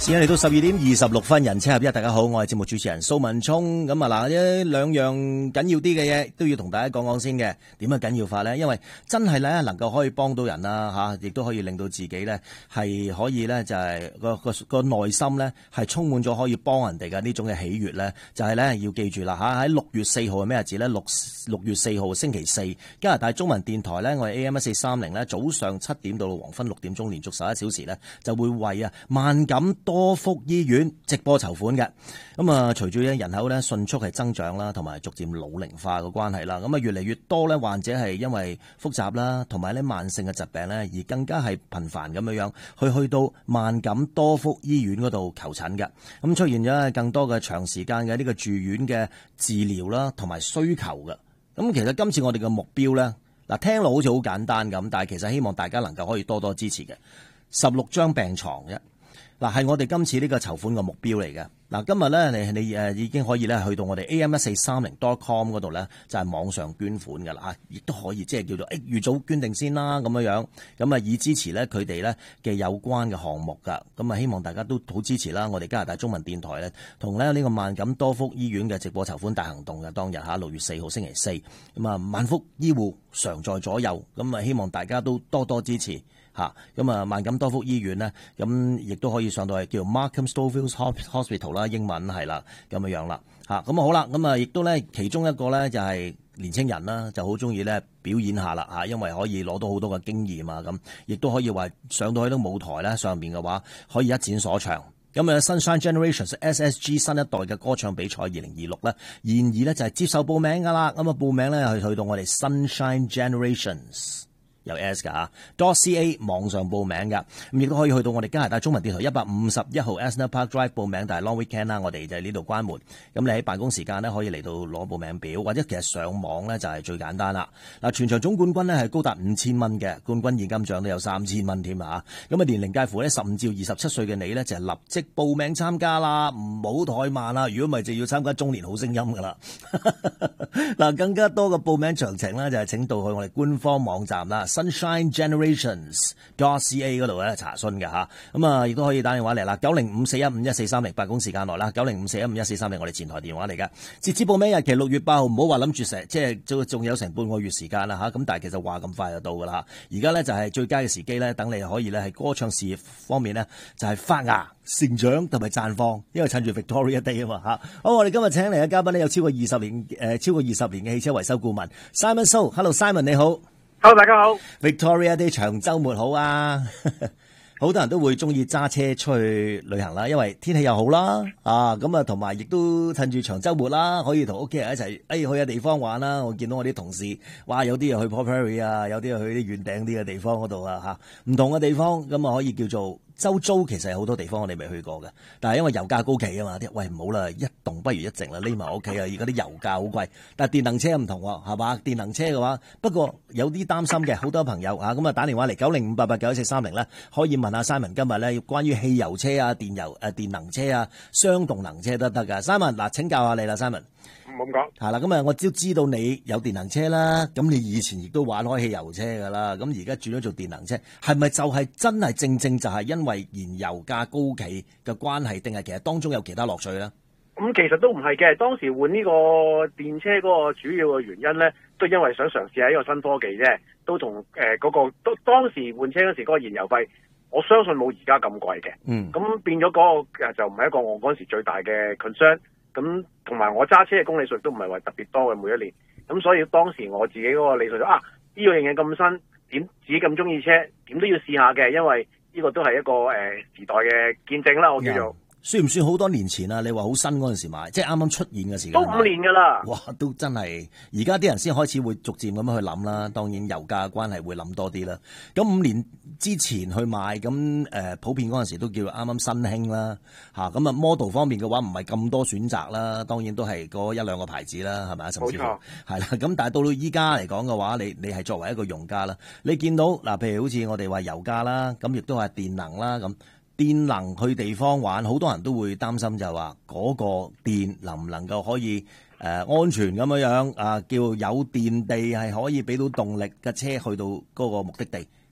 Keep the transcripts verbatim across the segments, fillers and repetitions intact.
時間嚟到十二點二十六分，人車合一，大家好，我係節目主持人蘇文聰。咁啊嗱，一兩樣緊要啲嘅嘢都要同大家講講先嘅。點樣緊要法呢？因為真係咧能夠可以幫到人啦吓，亦都可以令到自己咧係可以咧就係個個個內心咧係充滿咗可以幫人哋嘅呢種嘅喜悅咧，就係咧要記住啦吓。喺六月四號係咩日子咧？六六月四號星期四，加拿大中文電台咧，我哋 A M 一四三零咧早上七點到黃昏六點鐘，連續十一小時咧就會為啊萬錦多福醫院直播籌款嘅。咁啊，隨住咧人口咧迅速係增長啦，同埋逐漸老齡化嘅關係啦，咁啊越嚟越多咧患者係因為複雜啦，同埋咧慢性嘅疾病咧，而更加係頻繁咁樣樣去去到萬錦多福醫院嗰度求診嘅。咁出現咗更多嘅長時間嘅呢個住院嘅治療啦，同埋需求嘅。咁其實今次我哋嘅目標咧，嗱聽落好似好簡單咁，但係其實希望大家能夠可以多多支持嘅。十六張病床嘅。嗱，係我哋今次呢個籌款嘅目標嚟嘅。嗱，今日咧，你你誒已經可以咧去到我哋 A M 一四三零 dot com 嗰度咧，就係網上捐款㗎啦嚇，亦都可以即係叫做誒預早捐定先啦咁樣樣，咁啊以支持咧佢哋咧嘅有關嘅項目㗎。咁啊希望大家都好支持啦，我哋加拿大中文電台咧同咧呢個萬錦多福醫院嘅直播籌款大行動嘅當日嚇，六月四號星期四，咁啊萬福醫護常在左右，咁啊希望大家都多多支持。嚇，咁啊萬錦多福醫院咧，咁亦都可以上到係叫 Markham Stouffville Hospital 啦，英文係啦，咁樣樣啦嚇，咁好啦，咁啊亦都咧其中一個咧就係年青人啦，就好中意咧表演下啦嚇，因為可以攞到好多嘅經驗啊，咁亦都可以話上到喺啲舞台咧上邊嘅話，可以一展所長。咁啊 Sunshine Generations S S G 新一代嘅歌唱比賽二零二六咧，然而咧就係接受報名噶啦，咁啊報名咧係去到我哋 Sunshine Generations。有 S 㗎 .ca 網上報名㗎，咁亦都可以去到我哋加拿大中文電台一百五十一號 Asner Park Drive 報名，但係 Long Weekend 啦，我哋就喺呢度關門。咁你喺辦公時間呢，可以嚟到攞報名表，或者其實上網呢就係最簡單啦。嗱，全場總冠軍呢係高達五千蚊嘅，冠軍現金獎都有三千蚊添啊！咁啊年齡介乎呢十五至二十七歲嘅你呢，就係立即報名參加啦，唔好怠慢啦。如果唔係就要參加中年好聲音㗎啦。嗱，更加多嘅報名詳情呢，就係請到去我哋官方網站啦。Sunshine Generations dot C A 嗰度咧查詢嘅吓，咁啊亦都可以打電話嚟啦，九零五四一五一四三零辦公時間內啦，九零五四一五一四三零我哋前台電話嚟噶。截止報名日期六月八號，唔好話諗住成即係仲有成半個月時間啦吓，咁但係其實話咁快就到噶啦。而家咧就係最佳嘅時機咧，等你可以咧喺歌唱事業方面咧就係發芽成長同埋綻放，因為趁住 Victoria Day 啊嘛吓。好，我哋今日請嚟嘅嘉賓咧有超過二十年誒、呃、超過二十年嘅汽車維修顧問 Simon So。Hello Simon 你好。 Hello 大家好 Victoria Day 長週末好啊！好多人都會中意揸車出去旅行啦，因為天氣又好啦，啊咁啊，同埋亦都趁住長週末啦，可以同屋企人一齊誒、哎、去下地方玩啦。我見到我啲同事，哇，有啲又去 Port Perry 啊，有啲又去啲遠頂啲嘅地方嗰度啊，嚇唔同嘅地方咁啊，可以叫做。周遭其實係好多地方我哋未去過嘅，但係因為油價高企啊嘛，啲喂唔好啦，一動不如一靜啦，匿埋屋企啊！而家啲油價好貴，但係電能車唔同喎，係嘛？電能車嘅話，不過有啲擔心嘅，好多朋友啊咁啊打電話嚟九零五八八九一四三零咧，可以問下 Simon 今日咧關於汽油車啊、電油誒、啊、電能車啊、雙動能車都得㗎。Simon 嗱，請教下你啦 Simon。 唔好咁講。 係啦，咁啊，我都知道你有電能車啦，咁你以前亦都玩開汽油車㗎啦，咁而家轉咗做電能車，係咪就係真係正正就係因為燃油價高企嘅關係，定係其實當中有其他樂趣咧？ 咁、嗯、其實都唔係嘅，當時換呢個電車嗰個主要嘅原因咧，都因為想嘗試下呢個新科技啫，都同誒嗰個都當時換車嗰時嗰個燃油費，我相信冇而家咁貴嘅。嗯。咁變咗嗰個誒就唔係一個我嗰陣時最大嘅 concern。咁同埋我揸車嘅公里數都唔係話特別多嘅每一年，咁所以當時我自己嗰個理數就啊呢樣嘢咁新，點自己咁中意車，點都要試下嘅，因為呢個都係一個誒、呃、時代嘅見證啦，我叫做。Yeah. 算唔算好多年前啊？你話好新嗰陣時買，即係啱啱出現嘅時間。都五年㗎啦。哇，都真係，而家啲人先開始會逐漸咁樣去諗啦。當然油價嘅關係會諗多啲啦。咁五年之前去買，咁誒、呃、普遍嗰陣時都叫啱啱新興啦。嚇，咁啊 model 方面嘅話唔係咁多選擇啦。當然都係嗰一兩個牌子啦，係咪啊？甚至乎係啦。咁但係到到依家嚟講嘅話，你你係作為一個用家啦，你見到嗱，譬如好似我哋話油價啦，咁亦都係電能啦咁。電能去地方玩，好多人都會擔心就係話嗰個電能唔能夠可以誒、呃、安全咁樣樣啊，叫有電地係可以俾到動力嘅車去到嗰個目的地。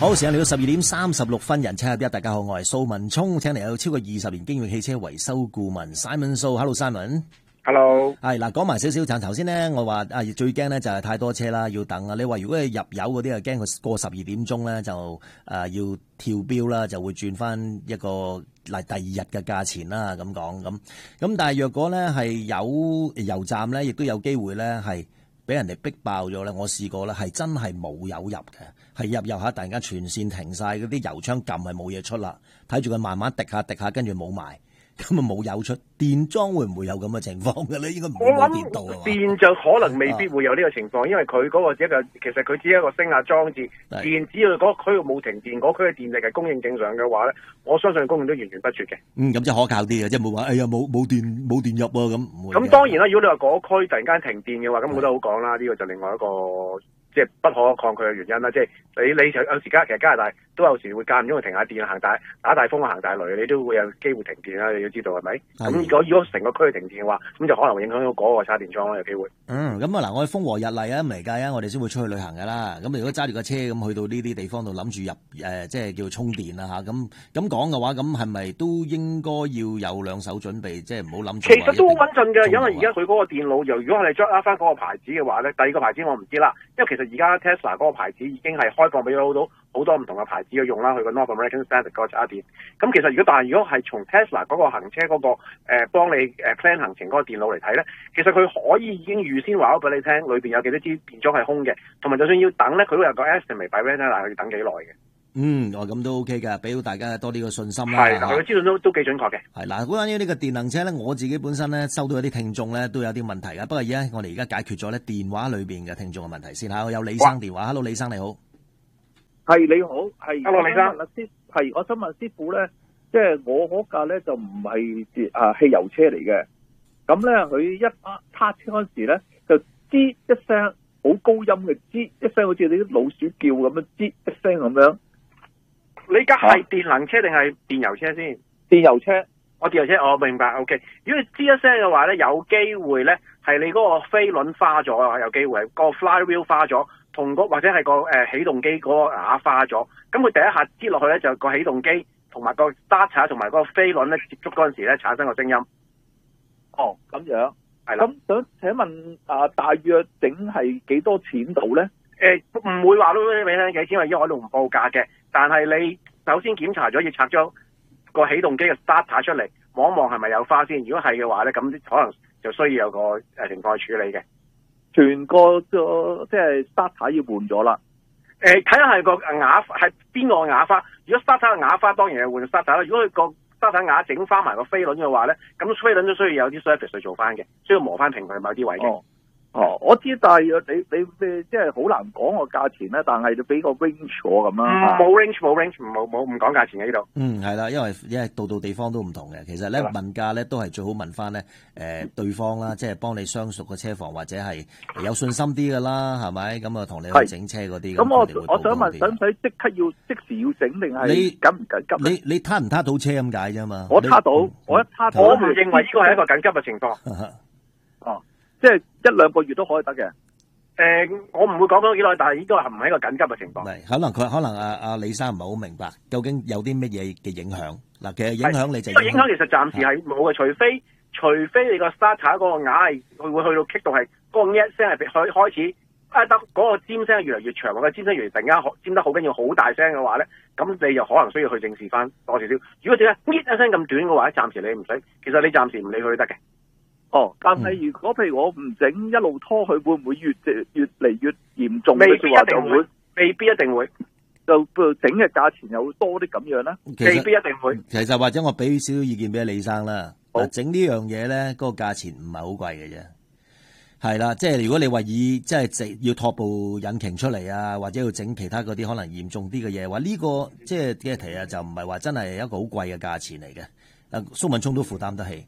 好，時間嚟到十二點三十六分，人車合一，大家好，我係蘇文聰，請嚟有超過二十年經驗汽車維修顧問 Simon So，Hello Simon。Hello。係嗱，講埋少少，頭先咧，我話啊最驚咧就係太多車啦，要等啊。你話如果係入油嗰啲啊，驚佢過十二點鐘咧就誒、呃、要跳標啦，就會轉翻一個嚟第二日嘅價錢啦，咁講咁。咁但係若果咧係有油站咧，亦都有機會咧係俾人哋逼爆咗咧。我試過咧係真係冇油入嘅。係入入下，突然間全線停晒，嗰啲油槍撳係冇嘢出啦，睇住佢慢慢滴下滴下，跟住冇埋，咁啊冇油出。電裝會唔會有咁嘅情況嘅咧？應該唔會冇電到啊嘛。 電就可能未必會有呢個情況，因為佢嗰個只一個其實佢只係一個升壓裝置，電只要嗰個區域冇停電，嗰區嘅電力係供應正常嘅話咧，我相信供應都完全不絕嘅。 嗯，咁即係可靠啲嘅，即係冇話哎呀冇冇電冇電入喎咁唔會。 咁當然啦，如果你話嗰區突然間停電嘅話，咁冇得好講啦，呢個就另外一個。即係不可抗拒嘅原因啦，即係你你有時加其實加拿大都有時會間唔中去停下電行大打大風啊行大雷，你都會有機會停電啦，你要知道係咪？咁如果如果成個區停電嘅話，咁就可能會影響到嗰個插電樁啦，有機會。 嗯，咁啊嗱，我哋風和日麗啊，咁嚟計啊，我哋先會出去旅行噶啦。咁如果揸住個車咁去到呢啲地方度諗住入誒、呃，即係叫充電啦嚇。咁咁講嘅話，咁係咪都應該要有兩手準備，即係唔好諗住？ 其實都好穩陣嘅，因為而家佢嗰個電腦又如果係揸翻嗰個牌子嘅話咧，第二個牌子我唔知啦，因為其實而家 Tesla 嗰個牌子已經係開放俾咗好多好多唔同嘅牌子去用啦，佢個 North American Standard 嗰個插電。咁其實如果但係如果係從 Tesla 嗰個行車嗰、嗰個誒、呃、幫你誒 plan 行程嗰個電腦嚟睇咧，其實佢可以已經預先話咗俾你聽，裏邊有幾多支電樁係空嘅，同埋就算要等咧，佢都有個 estimate 俾你聽，但係要等幾耐嘅。 嗯，哦咁都 OK 㗎，俾到大家多啲個信心啦。 係，佢嘅資訊都都幾準確嘅。 係嗱，關於呢個電能車咧，我自己本身咧收到有啲聽眾咧都有啲問題㗎。不過而家我哋而家解決咗咧電話裏邊嘅聽眾嘅問題先嚇。我有李生電話 ，Hello 李生你好。 係你好，係。 Hello 李生。 師係，我想問師傅咧，即係我嗰架咧就唔係啊汽油車嚟嘅，咁咧佢一揸車嗰時咧就吱一聲好高音嘅吱一聲，好似你啲老鼠叫咁樣吱一聲咁樣。 你而家係電能車定係電油車先？ 電油車， 我電油車，我明白。O K，如果你吱一聲嘅話咧，有機會咧係你嗰個飛輪花咗啊，有機會係個 flywheel 花咗，同個或者係個誒起動機嗰個牙花咗。咁佢第一下擠落去咧，就個起動機同埋個 starter 同埋嗰個飛輪咧接觸嗰陣時咧產生個聲音。 哦，咁樣係啦。 咁想請問啊，大約整係幾多錢到咧？ 誒、呃，唔會話到俾你聽幾錢，因為因為我喺度唔報價嘅。但係你首先檢查咗，要拆咗個起動機嘅 starter 出嚟，望一望係咪有花先。如果係嘅話咧，咁可能就需要有個誒情況去處理嘅。 全個個即係 starter 要換咗啦。 誒、呃，睇下係個啞係邊個啞花。如果 starter 啞花，當然係換 starter 啦。如果佢個 starter 啞整翻埋個飛輪嘅話咧，咁飛輪都需要有啲 service 去做翻嘅，需要磨翻平佢某啲位嘅。 哦哦，我知，但係你你你即係好難講個價錢咧，但係你俾個 range 我咁啦。 冇 range 冇 range 冇冇唔講價錢嘅呢度。 嗯，係啦，因為因為度度地方都唔同嘅，其實咧問價咧都係最好問翻咧誒對方啦，即係幫你相熟嘅車房或者係有信心啲嘅啦，係咪？咁啊同你去整車嗰啲。 咁我我想問，使唔使即刻要即時要整定係緊唔緊急？ 你你撻唔撻到車咁解啫嘛？ 我撻到，我一撻到。 我唔認為呢個係一個緊急嘅情況。 哦。即係一兩個月都可以得嘅。誒、 呃，我唔會講到幾耐，但係呢個係唔係一個緊急嘅情況。 係，可能佢可能阿阿李生唔係好明白，究竟有啲乜嘢嘅影響？嗱，其實影響你就影響，其實暫時係冇嘅，除非除非你個 starter 嗰個啞係佢會去到 kick 到係嗰個一聲係開開始啊得嗰個尖聲越嚟越長，或者尖聲越嚟突然間尖得好緊要好大聲嘅話咧，咁你就可能需要去正視翻多少少。如果點解一聲咁短嘅話，暫時你唔使，其實你暫時唔理佢都得嘅。 哦，但係如果譬如我唔整，一路拖佢，會唔會越越嚟越嚴重？ 未必一定會，未必一定會， 就整嘅價錢又會多啲咁樣咧？ 未必一定會。 其實或者我俾少少意見俾李生啦。嗱，整呢樣嘢咧，嗰、那個價錢唔係好貴嘅啫。係啦，即係如果你話以即係要托部引擎出嚟啊，或者要整其他嗰啲可能嚴重啲嘅嘢，話呢、這個即係嘅題啊，就唔係話真係一個好貴嘅價錢嚟嘅。誒，蘇文聰都負擔得起。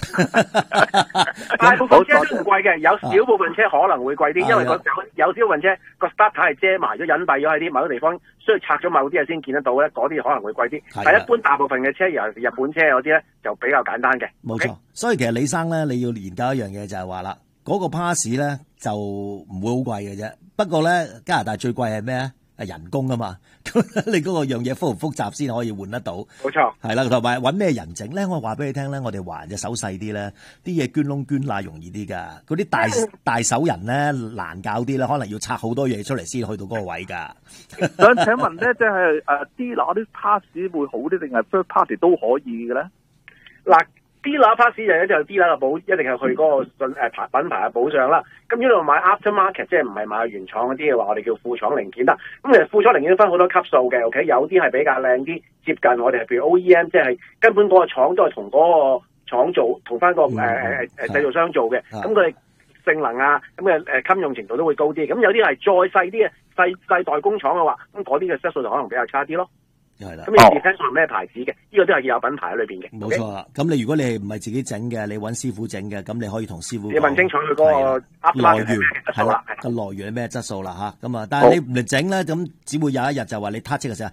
大部分車都唔貴嘅，有少部分車可能會貴啲，因為個有有少部分車個 starter 係遮埋咗、隱蔽咗喺啲某啲地方，需要拆咗某啲嘢先見得到咧，嗰啲可能會貴啲。但係一般大部分嘅車，尤其是日本車嗰啲咧，就比較簡單嘅。 冇錯，所以其實李生咧，你要研究一樣嘢就係話啦，嗰個 pass 咧就唔會好貴嘅啫。不過咧，加拿大最貴係咩啊？ 誒人工啊嘛，咁你嗰個樣嘢複唔複雜先可以換得到？ 冇錯， 係啦，同埋揾咩人整咧？我話俾你聽咧，我哋華人隻手細啲咧，啲嘢捐窿捐罅容易啲㗎。嗰啲大大手人咧難搞啲啦，可能要拆好多嘢出嚟先去到嗰個位㗎。 想請問咧，即係誒 dealer 啲 pass 會好啲定係 third party 都可以嘅咧？ 嗱。dealer pass 就一定係 dealer 嘅保，一定係去嗰個信誒牌品牌嘅保障啦。咁呢度買 after market，即係唔係買原廠嗰啲嘅話，我哋叫副廠零件啦。咁其實副廠零件都分好多級數嘅 ，OK， 有啲係比較靚啲，接近我哋譬如 O E M， 即係根本嗰個廠都係同嗰個廠做，同翻個誒誒誒製造商做嘅。咁佢哋性能啊，咁嘅誒襟用程度都會高啲。咁有啲係再細啲嘅細細代工廠嘅話，咁嗰啲嘅質素就可能比較差啲咯。 係啦， 咁你 depend 係咩牌子嘅？呢個都係要有品牌喺裏邊嘅。 冇錯啦。咁你如果你係唔係自己整嘅，你揾師傅整嘅，咁你可以同師傅你問清楚佢嗰個來源係啦，個來源係咩質素啦嚇。咁啊，但係你唔嚟整咧，咁只會有一日就話你撻車嘅時候，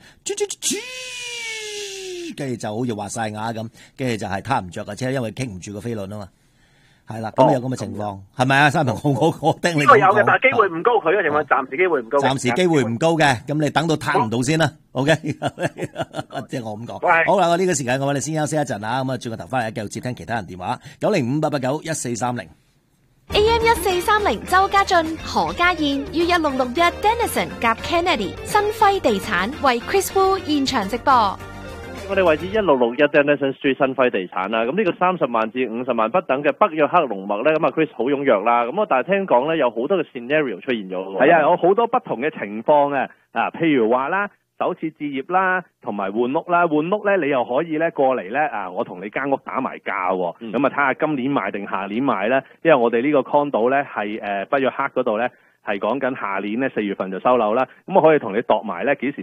跟住就好似話晒牙咁，跟住就係撻唔着嘅車，因為傾唔住個飛輪啊嘛。係啦，咁有咁嘅情況，係咪啊？三朋我我我盯你講。 有嘅，但係機會唔高，佢嘅情況暫時機會唔高。 暫時機會唔高嘅，咁你等到撻唔到先啦。OK，即係我咁講。好啦，我呢個時間我哋先休息一陣啊，咁啊轉個頭翻嚟繼續接聽其他人電話，九零五八八九一四三零。 A M 一四三零周家俊、何家燕於一六六一 Dennison 夾 Kennedy 新輝地產為 Chris Wu 現場直播。 我哋位置一六六一 Dennison Street 新輝地產啦，咁呢個三十萬至五十萬不等嘅北約克龍脈咧，咁啊 Chris 好踴躍啦，咁我但係聽講咧有好多嘅 scenario 出現咗喎。係啊，有好多不同嘅情況嘅，啊，譬如話啦，首次置業啦，同埋換屋啦，換屋咧你又可以咧過嚟咧啊，我同你間屋打埋價喎，咁啊睇下今年賣定下年賣咧，因為我哋呢個 condo 咧係誒北約克嗰度咧係講緊下年咧四月份就收樓啦，咁我可以同你度埋咧幾時